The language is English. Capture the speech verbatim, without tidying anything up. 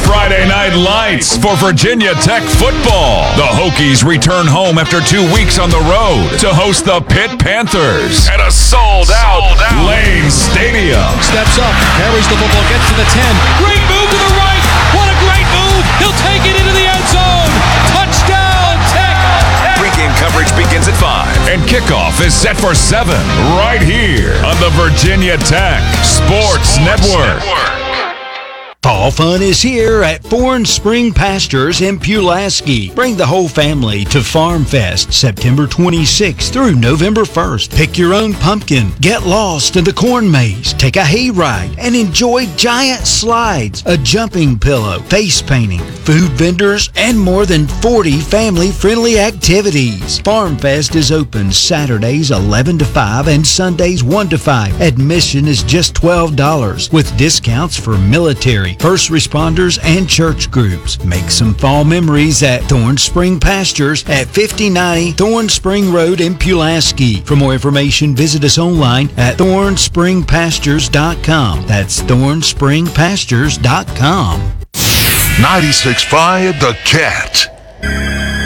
Friday Night Lights for Virginia Tech football. The Hokies return home after two weeks on the road to host the Pitt Panthers at a sold-out Lane Stadium. Steps up, carries the football, gets to the ten. Great move to the right. What a great move. He'll take it into the end zone. Touchdown, Tech. Pre-game coverage begins at five, and kickoff is set for seven right here on the Virginia Tech Sports, Sports Network. Network. Fall fun is here at Thorn Spring Pastures in Pulaski. Bring the whole family to Farm Fest September twenty-sixth through November first. Pick your own pumpkin, get lost in the corn maze, take a hay ride, and enjoy giant slides, a jumping pillow, face painting, food vendors, and more than forty family-friendly activities. Farm Fest is open Saturdays eleven to five and Sundays one to five. Admission is just twelve dollars with discounts for military, first responders, and church groups. Make some fall memories at Thorn Spring Pastures at fifty ninety Thorn Spring Road in Pulaski. For more information, visit us online at thorn spring pastures dot com. That's thorn spring pastures dot com. ninety-six point five The Cat.